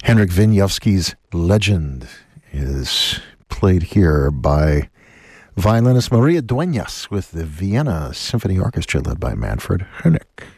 Henryk Wieniawski's Legend is played here by violinist Maria Dueñas with the Vienna Symphony Orchestra led by Manfred Honeck.